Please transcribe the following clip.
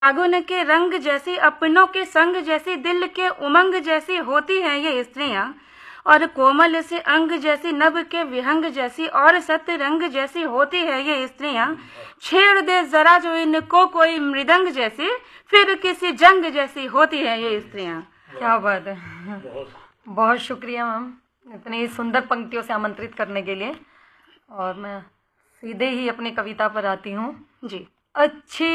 फागुन के रंग जैसी, अपनों के संग जैसी, दिल के उमंग जैसी होती हैं ये स्त्रियां, और कोमल से अंग जैसी, नभ के विहंग जैसी, और सतरंग जैसी होती है ये स्त्रियां। छेड़ दे जरा जो इनको कोई मृदंग जैसी, फिर किसी जंग जैसी होती है ये स्त्रियां। क्या बात है, बहुत शुक्रिया मैम इतनी सुंदर पंक्तियों से आमंत्रित करने के लिए। और मैं सीधे ही अपनी कविता पर आती हूँ जी। अच्छी